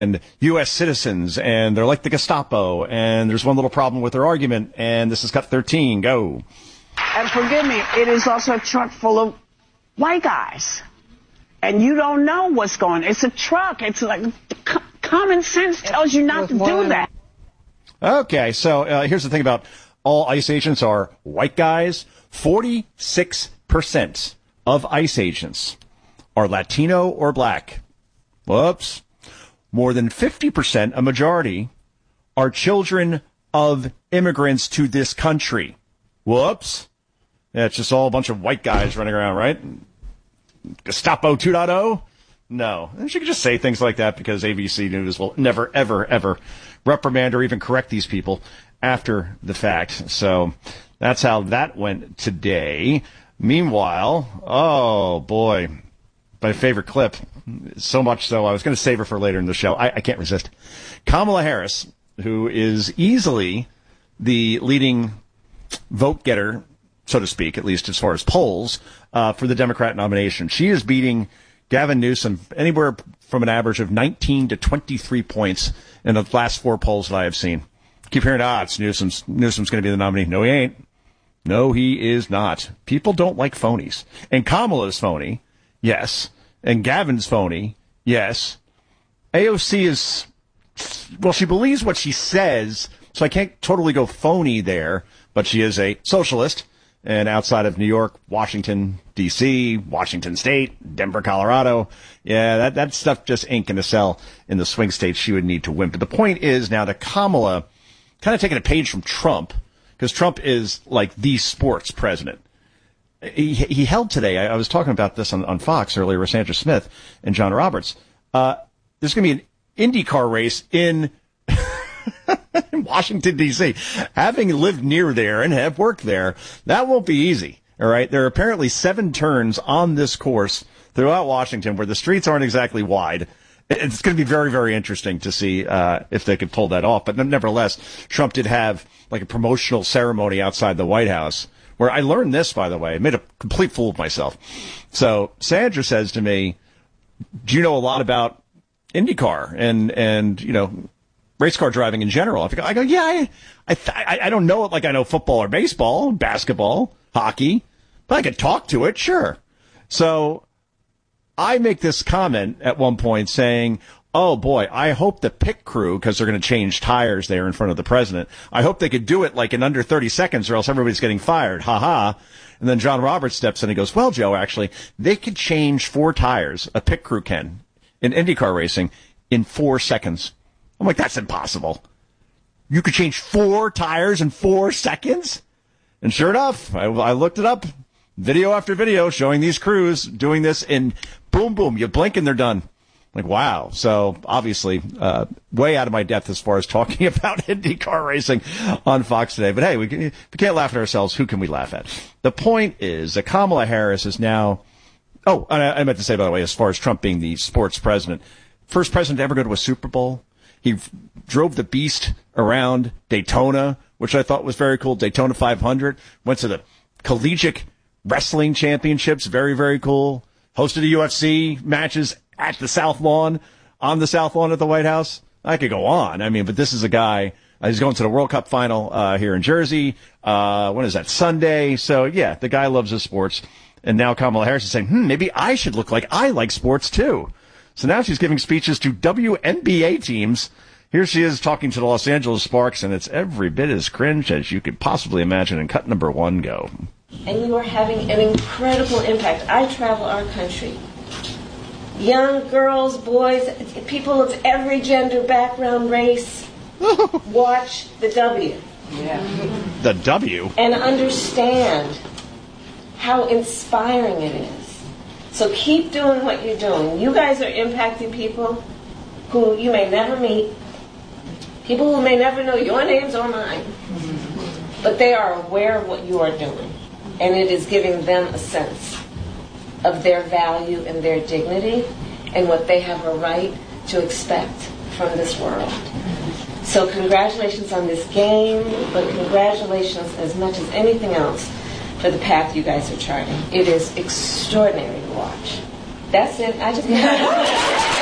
and U.S. citizens, and they're like the Gestapo, and there's one little problem with their argument, and this is cut 13. Go. And forgive me, it is also a truck full of white guys. And you don't know what's going on. It's a truck. It's like common sense tells you not to do that. Okay, so here's the thing about all ICE agents are white guys. 46% of ICE agents are Latino or black. Whoops. More than 50%, a majority, are children of immigrants to this country. Whoops. Yeah, it's just all a bunch of white guys running around, right? Gestapo 2.0? No. And she could just say things like that because ABC News will never, ever, ever reprimand or even correct these people after the fact. So that's how that went today. Meanwhile, oh boy, my favorite clip, so much so I was going to save her for later in the show. I can't resist. Kamala Harris, who is easily the leading vote getter, so to speak, at least as far as polls, for the Democrat nomination. She is beating Gavin Newsom anywhere from an average of 19 to 23 points in the last four polls that I have seen. Keep hearing, it's Newsom's going to be the nominee. No, he ain't. No, he is not. People don't like phonies. And Kamala's phony, yes. And Gavin's phony, yes. AOC is, well, she believes what she says, so I can't totally go phony there, but she is a socialist. And outside of New York, Washington, D.C., Washington State, Denver, Colorado, yeah, that stuff just ain't going to sell in the swing states she would need to win. But the point is now that Kamala kind of taking a page from Trump, because Trump is like the sports president. He held today, I was talking about this on Fox earlier with Sandra Smith and John Roberts. There's going to be an IndyCar race in Washington, D.C. Having lived near there and have worked there, that won't be easy. All right. There are apparently 7 turns on this course throughout Washington where the streets aren't exactly wide. It's going to be very, very interesting to see if they could pull that off. But nevertheless, Trump did have like a promotional ceremony outside the White House where I learned this, by the way. I made a complete fool of myself. So Sandra says to me, do you know a lot about IndyCar and you know, race car driving in general? I go, yeah, I don't know it like I know football or baseball, basketball, hockey, but I could talk to it, sure. So I make this comment at one point saying, oh boy, I hope the pit crew, because they're going to change tires there in front of the president, I hope they could do it like in under 30 seconds or else everybody's getting fired. Ha ha. And then John Roberts steps in and goes, well, Joe, actually, they could change 4 tires, a pit crew can, in IndyCar racing, in 4 seconds. I'm like, that's impossible. You could change 4 tires in 4 seconds? And sure enough, I looked it up. Video after video showing these crews doing this in boom, boom. You blink and they're done. Like, wow. So obviously, way out of my depth as far as talking about IndyCar racing on Fox today. But hey, we can't laugh at ourselves. Who can we laugh at? The point is that Kamala Harris is now, and I meant to say, by the way, as far as Trump being the sports president, first president to ever go to a Super Bowl. He drove the Beast around Daytona, which I thought was very cool. Daytona 500. Went to the Collegiate Wrestling Championships. Very, very cool. Hosted a UFC matches at the South Lawn, on the South Lawn at the White House. I could go on. I mean, but this is a guy, he's going to the World Cup final here in Jersey. When is that? Sunday. So, yeah, the guy loves his sports. And now Kamala Harris is saying, maybe I should look like I like sports too. So now she's giving speeches to WNBA teams. Here she is talking to the Los Angeles Sparks, and it's every bit as cringe as you could possibly imagine. And cut number 1, go. And you are having an incredible impact. I travel our country. Young girls, boys, people of every gender, background, race, watch the W. Yeah. The W? And understand how inspiring it is. So keep doing what you're doing. You guys are impacting people who you may never meet, people who may never know your names or mine, but they are aware of what you are doing. And it is giving them a sense of their value and their dignity and what they have a right to expect from this world. So congratulations on this game, but congratulations as much as anything else for the path you guys are charting. It is extraordinary to watch. That's it. I just